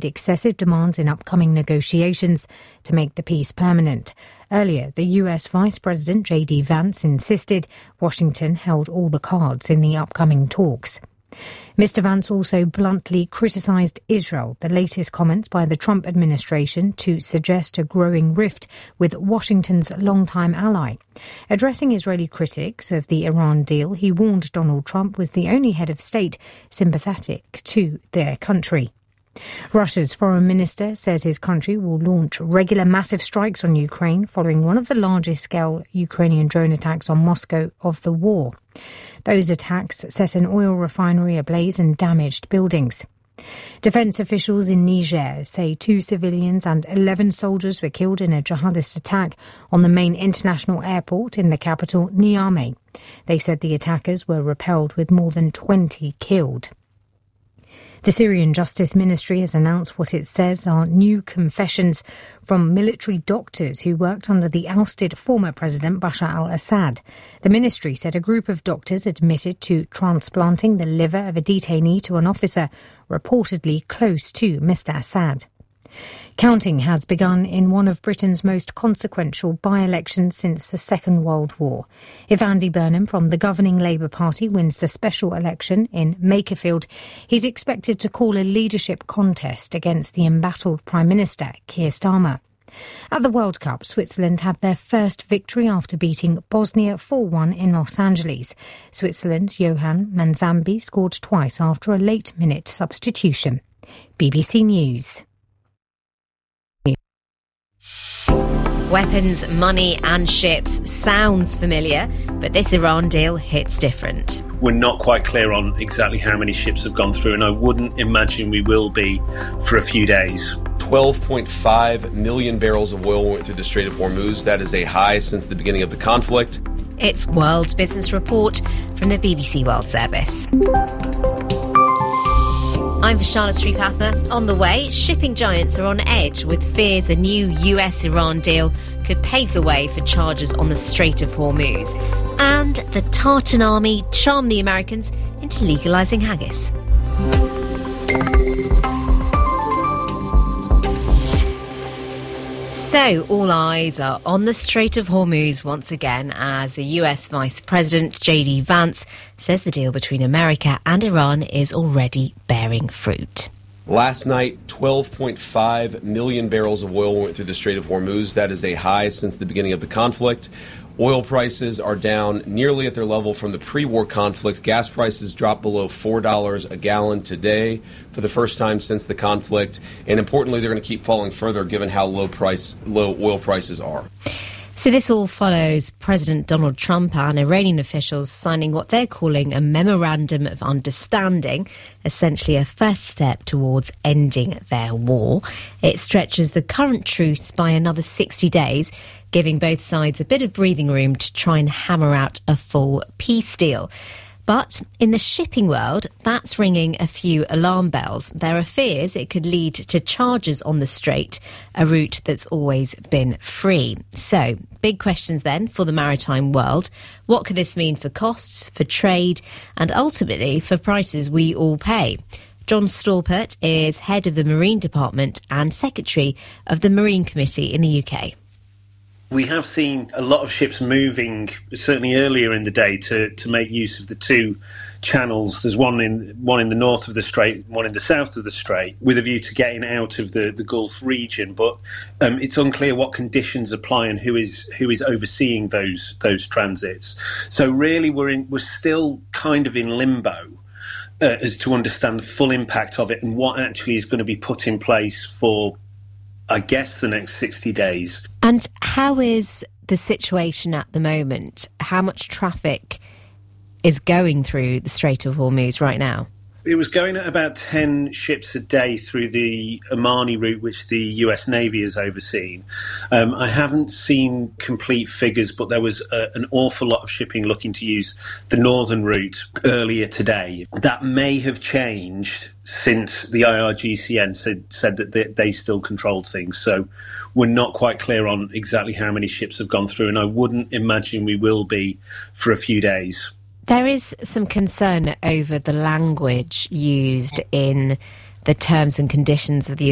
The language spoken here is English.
excessive demands in upcoming negotiations to make the peace permanent. Earlier, the US Vice President J.D. Vance insisted Washington held all the cards in the upcoming talks. Mr. Vance also bluntly criticised Israel, the latest comments by the Trump administration to suggest a growing rift with Washington's longtime ally. Addressing Israeli critics of the Iran deal, he warned Donald Trump was the only head of state sympathetic to their country. Russia's foreign minister says his country will launch regular massive strikes on Ukraine following one of the largest-scale Ukrainian drone attacks on Moscow of the war. Those attacks set an oil refinery ablaze and damaged buildings. Defence officials in Niger say 2 civilians and 11 soldiers were killed in a jihadist attack on the main international airport in the capital, Niamey. They said the attackers were repelled with more than 20 killed. The Syrian Justice Ministry has announced what it says are new confessions from military doctors who worked under the ousted former President Bashar al-Assad. The ministry said a group of doctors admitted to transplanting the liver of a detainee to an officer reportedly close to Mr. Assad. Counting has begun in one of Britain's most consequential by-elections since the Second World War. If Andy Burnham from the governing Labour Party wins the special election in Makerfield, he's expected to call a leadership contest against the embattled Prime Minister, Keir Starmer. At the World Cup, Switzerland had their first victory after beating Bosnia 4-1 in Los Angeles. Switzerland's Johan Manzambi scored twice after a late-minute substitution. BBC News. Weapons, money and ships sounds familiar, but this Iran deal hits different. We're not quite clear on exactly how many ships have gone through, and I wouldn't imagine we will be for a few days. 12.5 million barrels of oil went through the Strait of Hormuz. That is a high since the beginning of the conflict. It's World Business Report from the BBC World Service. I'm Vishana Sripatha. On the way, shipping giants are on edge with fears a new US-Iran deal could pave the way for charges on the Strait of Hormuz. And the Tartan army charmed the Americans into legalising haggis. So, all eyes are on the Strait of Hormuz once again as the US Vice President J.D. Vance says the deal between America and Iran is already bearing fruit. Last night, 12.5 million barrels of oil went through the Strait of Hormuz. That is a high since the beginning of the conflict. Oil prices are down nearly at their level from the pre-war conflict. Gas prices dropped below $4 a gallon today for the first time since the conflict. And importantly, they're going to keep falling further given how low oil prices are. So this all follows President Donald Trump and Iranian officials signing what they're calling a memorandum of understanding, essentially a first step towards ending their war. It stretches the current truce by another 60 days, giving both sides a bit of breathing room to try and hammer out a full peace deal. But in the shipping world, that's ringing a few alarm bells. There are fears it could lead to charges on the Strait, a route that's always been free. So, big questions then for the maritime world. What could this mean for costs, for trade, and ultimately for prices we all pay? John Storpert is head of the Marine Department and secretary of the Marine Committee in the UK. We have seen a lot of ships moving, certainly earlier in the day, to make use of the two channels. There's one in the north of the Strait, one in the south of the Strait, with a view to getting out of the Gulf region. But it's unclear what conditions apply and who is overseeing those transits. So really, we're still kind of in limbo as to understand the full impact of it and what actually is going to be put in place for, I guess, the next 60 days. And how is the situation at the moment? How much traffic is going through the Strait of Hormuz right now? It was going at about 10 ships a day through the Omani route, which the US Navy has overseen. I haven't seen complete figures, but there was an awful lot of shipping looking to use the northern route earlier today. That may have changed since the IRGCN said that they still controlled things. So we're not quite clear on exactly how many ships have gone through, and I wouldn't imagine we will be for a few days. There is some concern over the language used in the terms and conditions of the